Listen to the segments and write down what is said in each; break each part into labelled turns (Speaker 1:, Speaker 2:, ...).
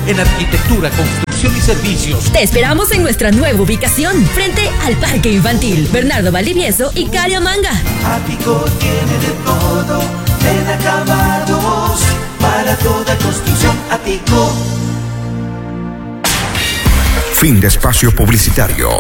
Speaker 1: en arquitectura, construcción y servicios.
Speaker 2: Te esperamos en nuestra nueva ubicación, frente al Parque Infantil Bernardo Valdivieso y Cariamanga.
Speaker 3: Ático tiene de todo, en acabados, para toda construcción. Ático.
Speaker 4: Fin de espacio publicitario.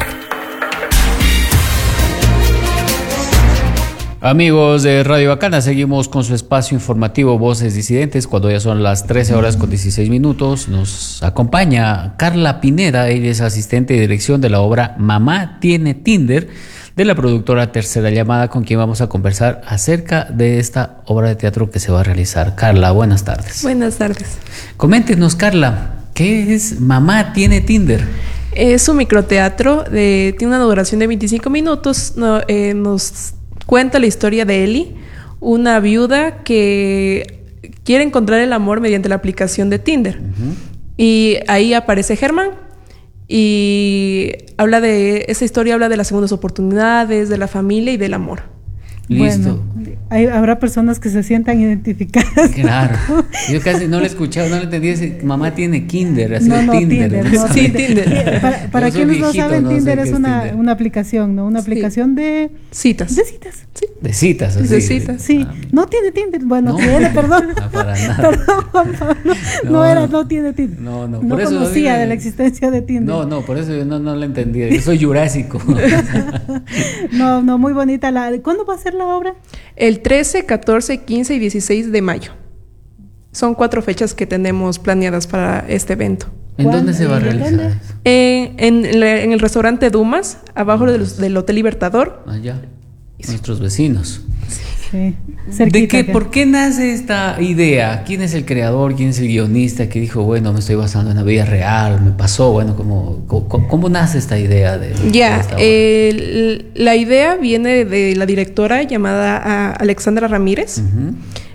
Speaker 5: Amigos de Radio Bacana, seguimos con su espacio informativo Voces Disidentes. Cuando ya son las 13 horas con 16 minutos, nos acompaña Carla Pineda. Ella es asistente de dirección de la obra Mamá tiene Tinder, de la productora Tercera Llamada, con quien vamos a conversar acerca de esta obra de teatro que se va a realizar. Carla, buenas tardes.
Speaker 6: Buenas tardes.
Speaker 5: Coméntenos, Carla, ¿qué es Mamá tiene Tinder?
Speaker 6: Es un microteatro, tiene una duración de 25 minutos. Nos cuenta la historia de Eli, una viuda que quiere encontrar el amor mediante la aplicación de Tinder. Uh-huh. Y ahí aparece Germán y esa historia habla de las segundas oportunidades, de la familia y del amor.
Speaker 5: Listo.
Speaker 7: Bueno, habrá personas que se sientan identificadas.
Speaker 5: Claro. Yo casi no le escuchaba, no le entendía. Mamá tiene Kinder, así
Speaker 7: no,
Speaker 5: Tinder.
Speaker 6: Sí, Tinder.
Speaker 7: Para quienes no saben, Tinder es una aplicación, ¿no? Una aplicación de
Speaker 6: citas.
Speaker 7: De citas. Sí.
Speaker 5: De citas, así.
Speaker 6: De citas.
Speaker 7: Sí. No tiene Tinder. Bueno, tiene, perdón.
Speaker 5: No, para nada.
Speaker 7: Perdón, no tiene Tinder.
Speaker 5: No
Speaker 7: por eso conocía de la existencia de Tinder.
Speaker 5: No, por eso yo no la entendía. Yo soy jurásico.
Speaker 7: No, muy bonita. ¿Cuándo va a ser la obra?
Speaker 6: El 13, 14, 15 y 16 de mayo. Son 4 fechas que tenemos planeadas para este evento.
Speaker 5: ¿En dónde se va a realizar?
Speaker 6: En el restaurante Dumas, abajo del Hotel Libertador.
Speaker 5: Allá. Nuestros vecinos.
Speaker 7: Sí. Cerquita,
Speaker 5: ¿Por qué nace esta idea? ¿Quién es el creador? ¿Quién es el guionista que dijo, bueno, me estoy basando en la vida real, me pasó? Bueno, ¿cómo nace esta idea de esta obra?
Speaker 6: La idea viene de la directora llamada Alexandra Ramírez. Uh-huh.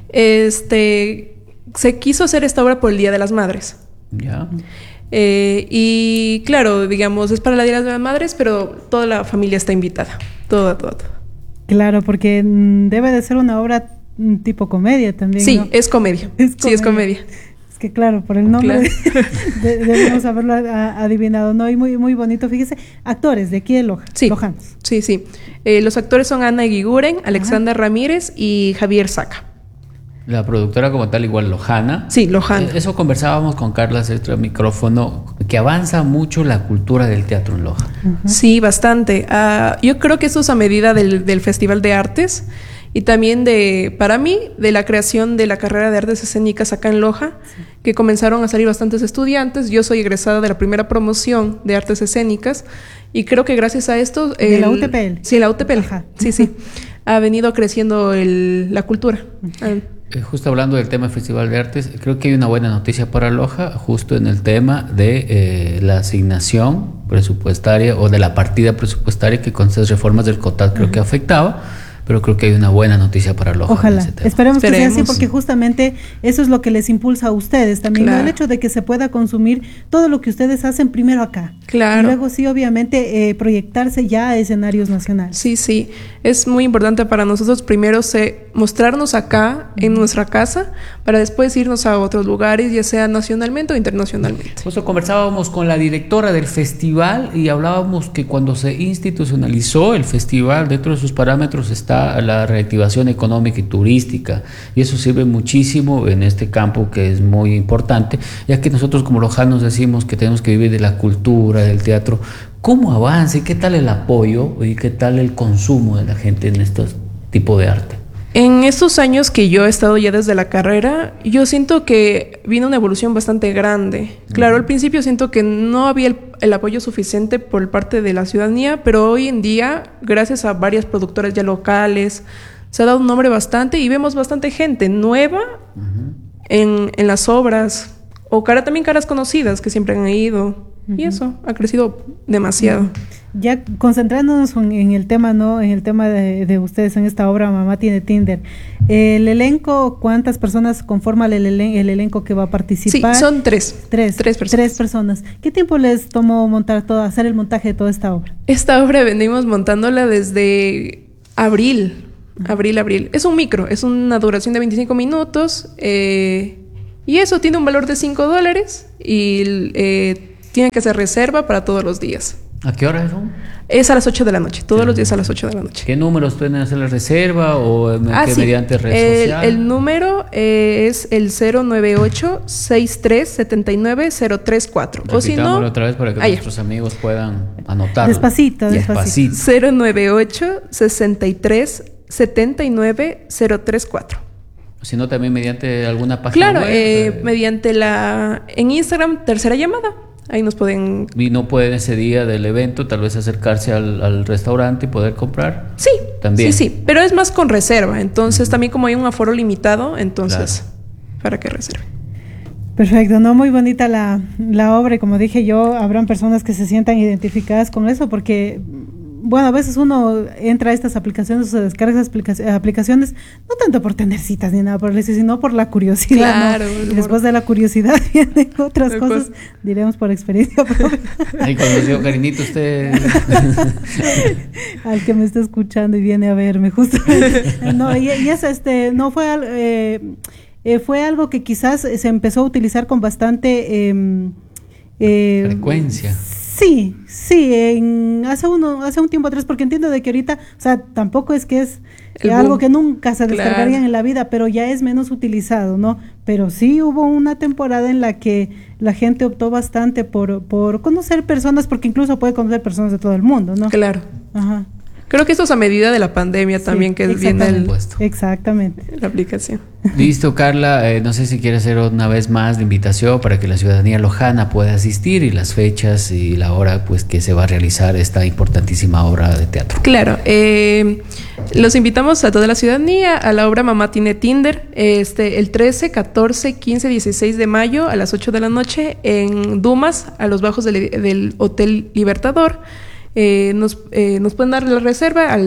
Speaker 6: Se quiso hacer esta obra por el Día de las Madres.
Speaker 5: Ya.
Speaker 6: Y claro, digamos, es para el Día de las Madres, pero toda la familia está invitada. Toda.
Speaker 7: Claro, porque debe de ser una obra tipo comedia también,
Speaker 6: sí,
Speaker 7: ¿no?
Speaker 6: Es comedia. Sí, es comedia.
Speaker 7: Es que claro, por el nombre debemos haberlo adivinado, ¿no? Y muy bonito. Fíjese, actores de aquí de Loja.
Speaker 6: Sí.
Speaker 7: Lojanos.
Speaker 6: Sí. Los actores son Ana Eguiguren, Alexandra Ramírez y Javier Saca.
Speaker 5: La productora como tal igual lojana.
Speaker 6: Sí, lojana.
Speaker 5: Eso conversábamos con Carla extra micrófono, que avanza mucho la cultura del teatro en Loja.
Speaker 6: Uh-huh. Sí, bastante. Yo creo que eso es a medida del Festival de Artes y también para mí, de la creación de la carrera de Artes Escénicas acá en Loja, que comenzaron a salir bastantes estudiantes. Yo soy egresada de la primera promoción de Artes Escénicas y creo que gracias a esto...
Speaker 7: ¿De la UTPL?
Speaker 6: Sí, la UTPL. Ajá. Sí. Ha venido creciendo la cultura.
Speaker 5: Justo hablando del tema del Festival de Artes, creo que hay una buena noticia para Loja, justo en el tema de la asignación presupuestaria o de la partida presupuestaria que con estas reformas del COTAD creo que afectaba. Pero creo que hay una buena noticia para Loja.
Speaker 7: Ojalá, esperemos que sea así, porque justamente eso es lo que les impulsa a ustedes también, claro. ¿No? El hecho de que se pueda consumir todo lo que ustedes hacen primero acá.
Speaker 6: Claro.
Speaker 7: Y luego sí, obviamente, proyectarse ya a escenarios nacionales.
Speaker 6: Sí, es muy importante para nosotros primero mostrarnos acá, en nuestra casa, para después irnos a otros lugares, ya sea nacionalmente o internacionalmente.
Speaker 5: Justo conversábamos con la directora del festival y hablábamos que cuando se institucionalizó el festival, dentro de sus parámetros está la reactivación económica y turística, y eso sirve muchísimo en este campo que es muy importante, ya que nosotros como lojanos decimos que tenemos que vivir de la cultura, del teatro. ¿Cómo avanza y qué tal el apoyo y qué tal el consumo de la gente en este tipo de arte?
Speaker 6: En estos años que yo he estado ya desde la carrera, yo siento que vino una evolución bastante grande. Claro, al principio siento que no había el apoyo suficiente por parte de la ciudadanía, pero hoy en día, gracias a varias productoras ya locales, se ha dado un nombre bastante y vemos bastante gente nueva en las obras, o también caras conocidas que siempre han ido. Y eso ha crecido demasiado.
Speaker 7: Ya concentrándonos en el tema, ¿no? En el tema de ustedes en esta obra Mamá tiene Tinder. El elenco, ¿cuántas personas conforman el elenco que va a participar?
Speaker 6: Sí, son tres. Tres personas.
Speaker 7: 3 personas. ¿Qué tiempo les tomó hacer el montaje de toda esta obra?
Speaker 6: Esta obra venimos montándola desde abril. Abril. Es un micro, es una duración de 25 minutos. Y eso tiene un valor de $5 y tiene que hacer reserva para todos los días.
Speaker 5: ¿A qué hora es?
Speaker 6: Es a las 8 de la noche, todos los días a las 8 de la noche.
Speaker 5: ¿Qué números pueden hacer la reserva o
Speaker 6: sí.
Speaker 5: mediante red social?
Speaker 6: El número es el 098-6379-034. O si no,
Speaker 5: otra vez para que nuestros amigos puedan anotarlo.
Speaker 7: Despacito.
Speaker 6: 098-6379-034.
Speaker 5: Si no, también mediante alguna página web.
Speaker 6: Claro, mediante en Instagram, Tercera Llamada. Ahí nos pueden...
Speaker 5: Y no pueden ese día del evento tal vez acercarse al restaurante y poder comprar.
Speaker 6: Sí,
Speaker 5: también.
Speaker 6: Sí, pero es más con reserva. Entonces, también como hay un aforo limitado, entonces, para que reserve.
Speaker 7: Perfecto, no, muy bonita la obra y como dije yo, habrán personas que se sientan identificadas con eso porque... Bueno, a veces uno entra a estas aplicaciones o se descarga esas aplicaciones, no tanto por tener citas ni nada por eso, sino por la curiosidad. Claro, ¿no? Y después de la curiosidad vienen otras cosas, diremos por experiencia propia.
Speaker 5: Ahí conoció, Karinito, usted.
Speaker 7: Al que me está escuchando y viene a verme, justo. No, y eso, no fue algo que quizás se empezó a utilizar con bastante
Speaker 5: frecuencia.
Speaker 7: Sí, hace un tiempo atrás, porque entiendo de que ahorita, o sea, tampoco es que es algo que nunca se descargarían en la vida, pero ya es menos utilizado, ¿no? Pero sí hubo una temporada en la que la gente optó bastante por conocer personas, porque incluso puede conocer personas de todo el mundo, ¿no?
Speaker 6: Claro.
Speaker 7: Ajá.
Speaker 6: Creo que esto es a medida de la pandemia también, que viene
Speaker 7: exactamente
Speaker 6: la aplicación.
Speaker 5: Listo, Carla, no sé si quieres hacer una vez más la invitación para que la ciudadanía lojana pueda asistir y las fechas y la hora pues que se va a realizar esta importantísima obra de teatro.
Speaker 6: Claro, los invitamos a toda la ciudadanía a la obra Mamá tiene Tinder, el 13, 14, 15, 16 de mayo a las 8 de la noche en Dumas, a los bajos del Hotel Libertador. Nos pueden dar la reserva al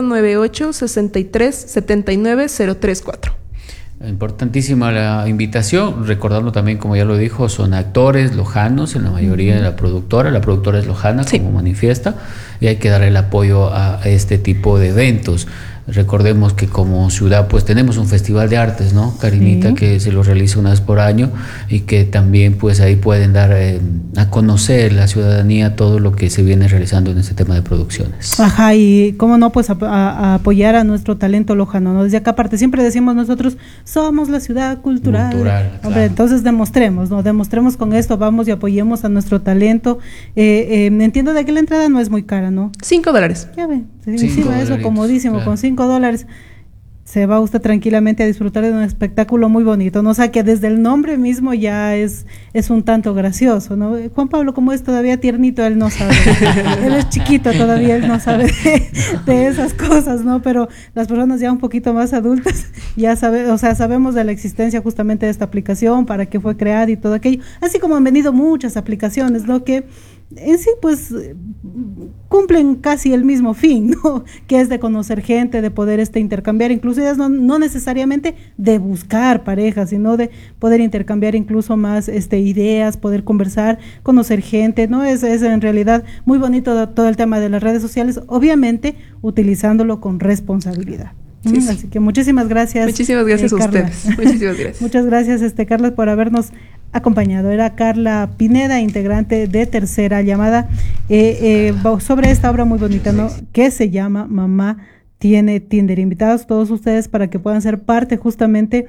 Speaker 6: 098-6379-034.
Speaker 5: Importantísima la invitación, recordando también, como ya lo dijo, son actores lojanos en la mayoría de la productora es lojana, como manifiesta, y hay que dar el apoyo a este tipo de eventos. Recordemos que como ciudad pues tenemos un festival de artes, ¿no, Karinita? Que se lo realiza una vez por año y que también pues ahí pueden dar a conocer la ciudadanía todo lo que se viene realizando en este tema de producciones.
Speaker 7: Ajá, y cómo no, pues a apoyar a nuestro talento lojano, ¿no? Desde acá aparte siempre decimos nosotros somos la ciudad cultural. Hombre, claro. Entonces demostremos con esto, vamos y apoyemos a nuestro talento. Entiendo de que la entrada no es muy cara, ¿no?
Speaker 6: $5.
Speaker 7: Ya ven, encima eso comodísimo, claro. Con $5 se va usted tranquilamente a disfrutar de un espectáculo muy bonito, ¿no? O sea que desde el nombre mismo ya es un tanto gracioso, ¿no? Juan Pablo, como es todavía tiernito, él no sabe, él es chiquito todavía, él no sabe de esas cosas, ¿no? Pero las personas ya un poquito más adultas ya sabemos de la existencia justamente de esta aplicación, para qué fue creada y todo aquello, así como han venido muchas aplicaciones, ¿no? Que en sí pues cumplen casi el mismo fin, ¿no? Que es de conocer gente, de poder intercambiar, incluso no necesariamente de buscar parejas, sino de poder intercambiar incluso más ideas, poder conversar, conocer gente, ¿no? Es en realidad muy bonito todo el tema de las redes sociales, obviamente utilizándolo con responsabilidad. Sí. Así que muchísimas gracias.
Speaker 6: Muchísimas gracias a ustedes. Muchísimas gracias.
Speaker 7: Muchas gracias, Carla, por habernos acompañado. Era Carla Pineda, integrante de Tercera Llamada, sobre esta obra muy bonita, ¿no? Que se llama Mamá tiene Tinder. Invitados todos ustedes para que puedan ser parte justamente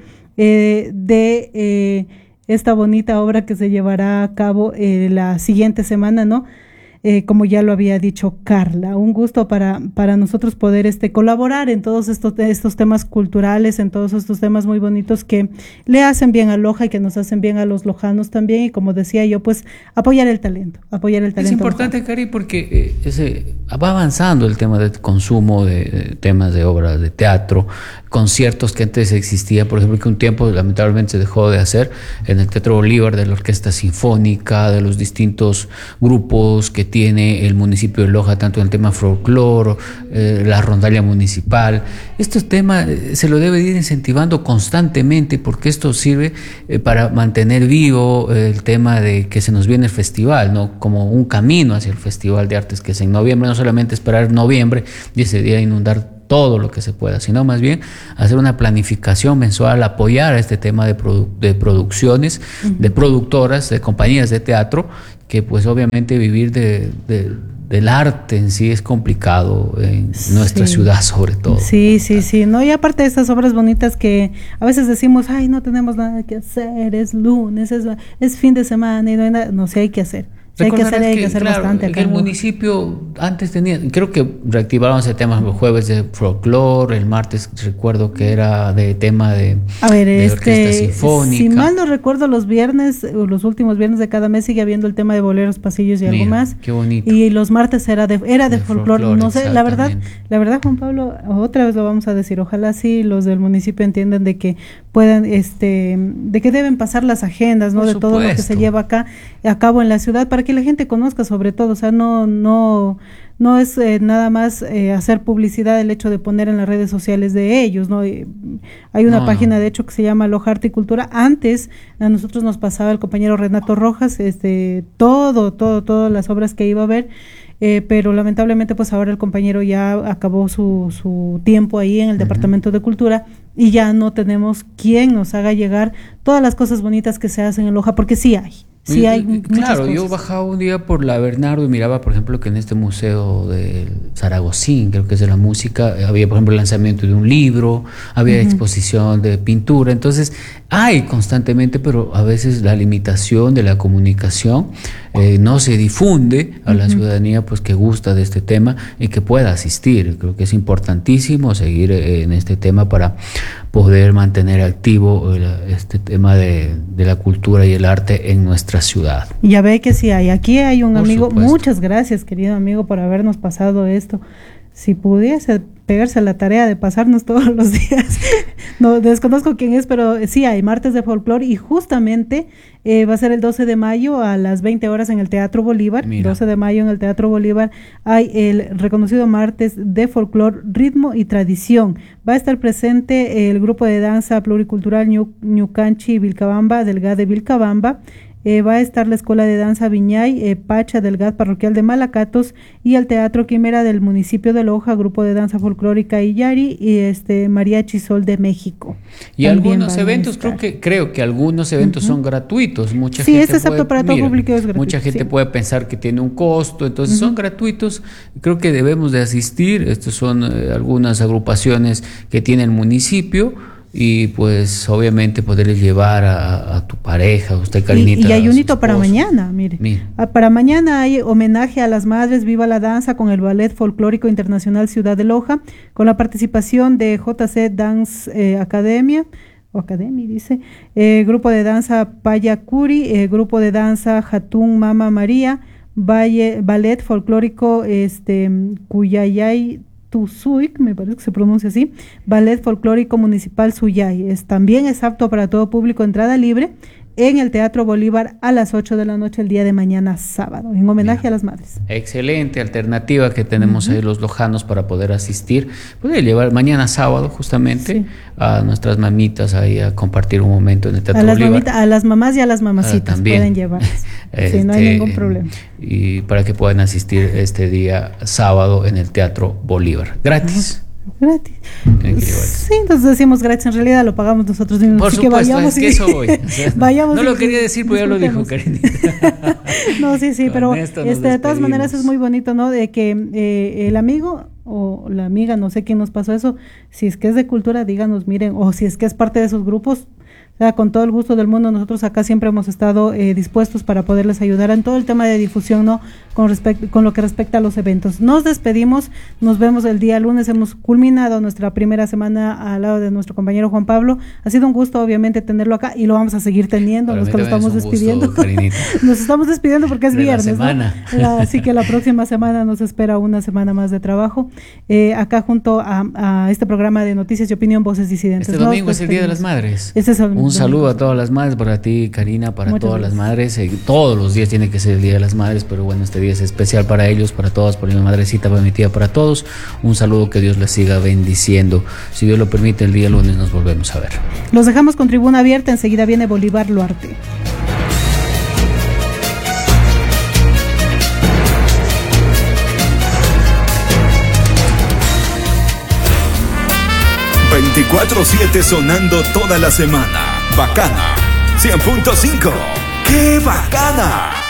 Speaker 7: de esta bonita obra que se llevará a cabo la siguiente semana, ¿no? Como ya lo había dicho Carla, un gusto para nosotros poder colaborar en todos estos temas culturales, en todos estos temas muy bonitos que le hacen bien a Loja y que nos hacen bien a los lojanos también, y como decía yo, pues apoyar el talento. Es
Speaker 5: importante, Cari, porque va avanzando el tema del consumo de temas de obras de teatro, conciertos que antes existía, por ejemplo, que un tiempo lamentablemente se dejó de hacer en el Teatro Bolívar, de la Orquesta Sinfónica, de los distintos grupos que tiene el municipio de Loja, tanto en el tema folclore, la rondalla municipal. Estos temas se lo debe ir incentivando constantemente, porque esto sirve para mantener vivo el tema de que se nos viene el festival, ¿no? Como un camino hacia el Festival de Artes, que es en noviembre, no solamente esperar noviembre y ese día inundar todo lo que se pueda, sino más bien hacer una planificación mensual, apoyar este tema de producciones, de productoras, de compañías de teatro, que pues obviamente vivir del arte en sí es complicado en nuestra ciudad, sobre todo.
Speaker 7: Sí, no, y aparte de esas obras bonitas que a veces decimos, ay, no tenemos nada que hacer, es lunes, es fin de semana y no hay nada, no, sí hay que hacer. Hay que hacer
Speaker 5: claro,
Speaker 7: bastante.
Speaker 5: El municipio antes tenía, creo que reactivaron ese tema los jueves de folclore, el martes recuerdo que era de tema de orquesta sinfónica.
Speaker 7: Si mal no recuerdo, los últimos viernes de cada mes sigue habiendo el tema de boleros, pasillos y algo más.
Speaker 5: Qué bonito.
Speaker 7: Y los martes era de folclore. No sé, la verdad, Juan Pablo, otra vez lo vamos a decir, ojalá sí los del municipio entiendan de que puedan, de que deben pasar las agendas, ¿no?
Speaker 5: Por
Speaker 7: de
Speaker 5: supuesto.
Speaker 7: todo lo que se lleva a cabo en la ciudad, para que la gente conozca sobre todo, o sea, no es nada más hacer publicidad el hecho de poner en las redes sociales de ellos, ¿no? Hay una página de hecho que se llama Loja Arte y Cultura. Antes a nosotros nos pasaba el compañero Renato Rojas, todas las obras que iba a ver, pero lamentablemente pues ahora el compañero ya acabó su tiempo ahí en el Departamento de Cultura y ya no tenemos quien nos haga llegar todas las cosas bonitas que se hacen en Loja, porque sí hay. Sí, hay
Speaker 5: claro, yo bajaba un día por la Bernardo y miraba, por ejemplo, que en este museo del Zaragozín, creo que es de la música, había, por ejemplo, el lanzamiento de un libro, había exposición de pintura. Entonces, hay constantemente, pero a veces la limitación de la comunicación no se difunde a la ciudadanía, pues que gusta de este tema y que pueda asistir. Creo que es importantísimo seguir en este tema para poder mantener activo este tema de la cultura y el arte en nuestra ciudad.
Speaker 7: Ya ve que sí hay. Aquí hay un amigo,
Speaker 5: supuesto.
Speaker 7: Muchas gracias, querido amigo, por habernos pasado esto. Si pudiese pegarse la tarea de pasarnos todos los días, no desconozco quién es, pero sí hay martes de folclore y justamente va a ser el 12 de mayo a las 20 horas en el Teatro Bolívar.
Speaker 5: Mira.
Speaker 7: 12 de mayo en el Teatro Bolívar hay el reconocido martes de folclore, ritmo y tradición. Va a estar presente el grupo de danza pluricultural Ñucanchi Vilcabamba del GAD de Vilcabamba. Va a estar la Escuela de Danza Viñay, Pacha del GAD Parroquial de Malacatos y el Teatro Quimera del municipio de Loja, Grupo de Danza Folclórica Iyari y Mariachi Sol de México.
Speaker 5: Y algunos eventos, creo que algunos eventos son gratuitos. Mucha gente
Speaker 7: este es apto para todo público, es gratuito.
Speaker 5: Mucha gente puede pensar que tiene un costo, entonces son gratuitos. Creo que debemos de asistir. Estos son algunas agrupaciones que tiene el municipio. Y pues obviamente poderles llevar a tu pareja, a usted, Karinita.
Speaker 7: Y hay un hito para mañana, mire. Para mañana hay homenaje a las madres, viva la danza, con el Ballet Folclórico Internacional Ciudad de Loja, con la participación de JC Dance Academia, dice, grupo de danza Payacuri, grupo de danza Jatún Mama María, Ballet Folclórico Cuyayay Tuzuik, me parece que se pronuncia así, Ballet Folclórico Municipal Suyay. También es apto para todo público, entrada libre, en el Teatro Bolívar a las 8 de la noche el día de mañana sábado, en homenaje a las madres.
Speaker 5: Excelente alternativa que tenemos ahí los lojanos para poder asistir. Poder llevar mañana sábado justamente a nuestras mamitas ahí a compartir un momento en el Teatro Bolívar.
Speaker 7: A las mamás y a las mamacitas pueden llevar. No hay ningún problema.
Speaker 5: Y para que puedan asistir este día sábado en el Teatro Bolívar. Gratis.
Speaker 7: Gratis. Sí, entonces decimos gratis, en realidad lo pagamos nosotros mismos.
Speaker 5: Por supuesto, que vayamos, es que eso voy. O sea,
Speaker 7: vayamos,
Speaker 5: no lo quería decir, pero ya lo dijo Karinita.
Speaker 7: No, sí, pero de todas maneras es muy bonito, ¿no? De que el amigo o la amiga, no sé quién nos pasó eso, si es que es de cultura, díganos, miren, o si es que es parte de esos grupos, o sea, con todo el gusto del mundo, nosotros acá siempre hemos estado dispuestos para poderles ayudar en todo el tema de difusión, ¿no? Con lo que respecta a los eventos. Nos despedimos, nos vemos el día lunes, hemos culminado nuestra primera semana al lado de nuestro compañero Juan Pablo. Ha sido un gusto, obviamente, tenerlo acá y lo vamos a seguir teniendo, los que lo estamos despidiendo. Nos estamos despidiendo porque es viernes, ¿no? Así que la próxima semana nos espera una semana más de trabajo. Acá junto a este programa de Noticias y Opinión, Voces Disidentes.
Speaker 5: Este domingo es el Día de las Madres. Un saludo a todas las madres, para ti, Karina, para todas las madres. Todos los días tiene que ser el Día de las Madres, pero bueno, este día es especial para ellos, para todas, por mi madrecita, para mi tía, para todos. Un saludo, que Dios les siga bendiciendo. Si Dios lo permite, el día lunes nos volvemos a ver.
Speaker 7: Los dejamos con tribuna abierta, enseguida viene Bolívar Luarte.
Speaker 4: 24/7 sonando toda la semana. Bacana 100.5. ¡Qué bacana!